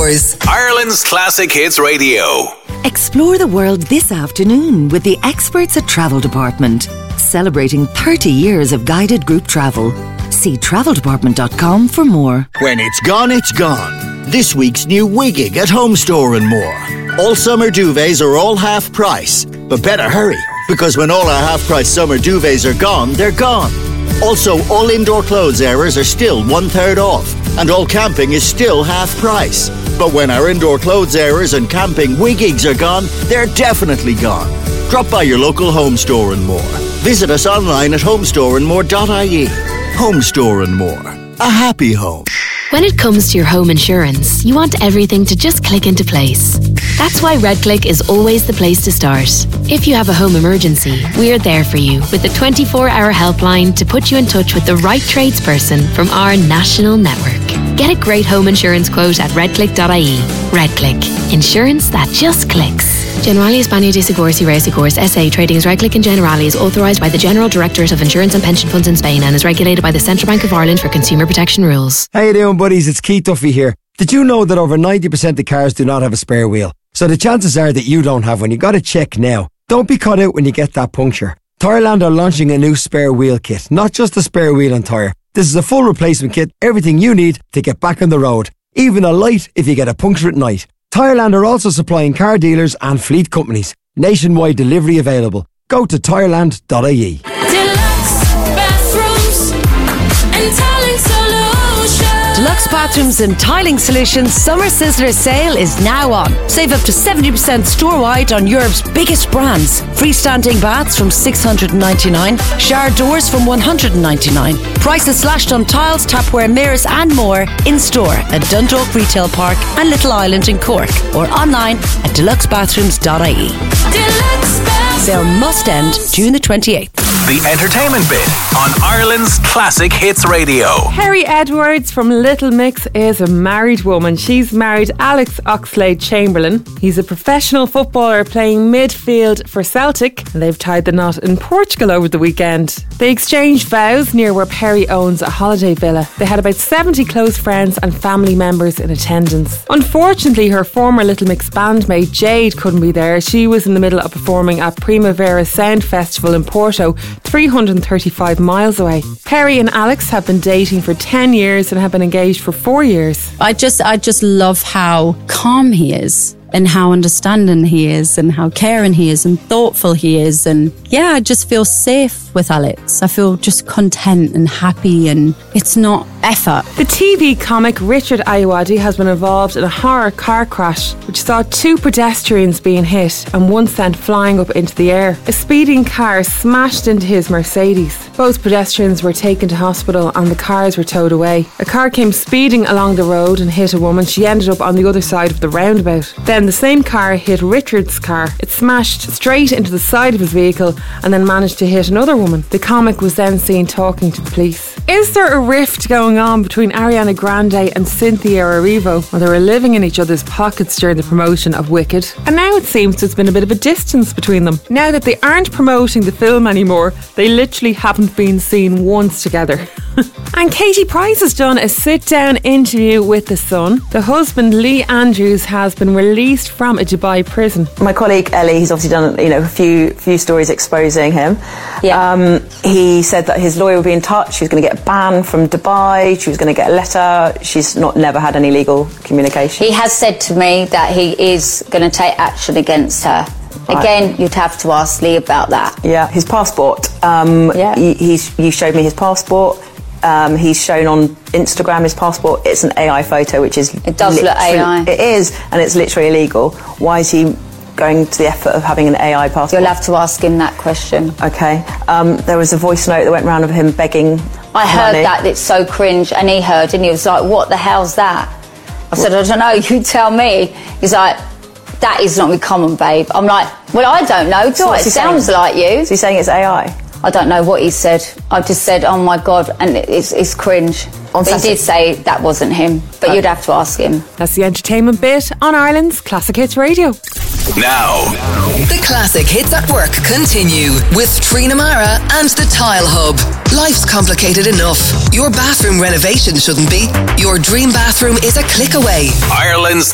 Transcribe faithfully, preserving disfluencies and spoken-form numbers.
Gores. Ireland's Classic Hits Radio. Explore the world this afternoon with the experts at Travel Department. Celebrating thirty years of guided group travel. See travel department dot com for more. When it's gone, it's gone. This week's new Wigging at Home Store and more. All summer duvets are all half price. But better hurry, because when all our half price summer duvets are gone, they're gone. Also, all indoor clothes areas are still one third off, and all camping is still half price. But when our indoor clothes areas and camping Wiggings are gone, they're definitely gone. Drop by your local Home Store and More. Visit us online at homestore and more dot I E. Home Store and More. A happy home. When it comes to your home insurance, you want everything to just click into place. That's why RedClick is always the place to start. If you have a home emergency, we're there for you with a twenty-four hour helpline to put you in touch with the right tradesperson from our national network. Get a great home insurance quote at redclick dot I E. RedClick. Insurance that just clicks. Generali España de Seguros y Reasegurs S A trading as RedClick and Generali is authorised by the General Directorate of Insurance and Pension Funds in Spain and is regulated by the Central Bank of Ireland for consumer protection rules. How you doing, buddies? It's Keith Duffy here. Did you know that over ninety percent of cars do not have a spare wheel? So the chances are that you don't have one. You got to check now. Don't be caught out when you get that puncture. Tyreland are launching a new spare wheel kit. Not just a spare wheel and tyre. This is a full replacement kit. Everything you need to get back on the road. Even a light if you get a puncture at night. Tyreland are also supplying car dealers and fleet companies. Nationwide delivery available. Go to tyreland dot I E. Deluxe bathrooms and tiling solutions. Deluxe Bathrooms and Tiling Solutions Summer Sizzler sale is now on. Save up to seventy percent store-wide on Europe's biggest brands. Freestanding baths from six hundred ninety-nine dollars, shower doors from one hundred ninety-nine dollars. Prices slashed on tiles, tapware, mirrors and more in-store at Dundalk Retail Park and Little Island in Cork or online at deluxe bathrooms dot I E. Deluxe Bathrooms. Sale must end June the twenty-eighth. The Entertainment Bit on Ireland's Classic Hits Radio. Kerry Edwards from Little Mix is a married woman. She's married Alex Oxlade-Chamberlain. He's a professional footballer playing midfield for Celtic, and they've tied the knot in Portugal over the weekend. They exchanged vows near where Perry owns a holiday villa. They had about seventy close friends and family members in attendance. Unfortunately, her former Little Mix bandmate Jade couldn't be there. She was in the middle of performing at Primavera Sound Festival in Porto, three hundred thirty-five miles away. Perry and Alex have been dating for ten years and have been engaged for four years. I just, I just love how calm he is and how understanding he is and how caring he is and thoughtful he is. And yeah, I just feel safe with Alex. I feel just content and happy, and it's not effort. The T V comic Richard Ayoade has been involved in a horror car crash which saw two pedestrians being hit and one sent flying up into the air. A speeding car smashed into his Mercedes. Both pedestrians were taken to hospital and the cars were towed away. A car came speeding along the road and hit a woman. She ended up on the other side of the roundabout. Then the same car hit Richard's car. It smashed straight into the side of his vehicle and then managed to hit another woman. The comic was then seen talking to the police. Is there a rift going on between Ariana Grande and Cynthia Erivo? Well, they were living in each other's pockets during the promotion of Wicked, and now it seems there's been a bit of a distance between them. Now that they aren't promoting the film anymore, they literally haven't been seen once together. And Katie Price has done a sit-down interview with The Sun. The husband, Lee Andrews, has been released from a Dubai prison. My colleague Ellie, he's obviously done, you know, a few few stories exposing him. Yeah. Um, he said that his lawyer would be in touch. She was going to get a ban from Dubai. She was going to get a letter. She's not never had any legal communication. He has said to me that he is going to take action against her. Right. Again, you'd have to ask Lee about that. Yeah, his passport. Um, yeah. He, he's, you showed me his passport. Um, he's shown on Instagram his passport. It's an A I photo, which is... It does look A I. It is, and it's literally illegal. Why is he going to the effort of having an A I passport? You'll have to ask him that question. Okay. Um, there was a voice note that went round of him begging I heard money. that. It's so cringe. And he heard, and he was like, what the hell's that? I said, I don't know. You tell me. He's like, that is not common, babe. I'm like, well, I don't know. Do I? It sounds saying? like you. So he's saying it's A I? I don't know what he said. I just said, oh my God, and it's, it's cringe. But he did say that wasn't him, but okay. You'd have to ask him. That's the Entertainment Bit on Ireland's Classic Hits Radio. Now, the Classic Hits at Work continue with Trina Mara and the Tile Hub. Life's complicated enough. Your bathroom renovation shouldn't be. Your dream bathroom is a click away. Ireland's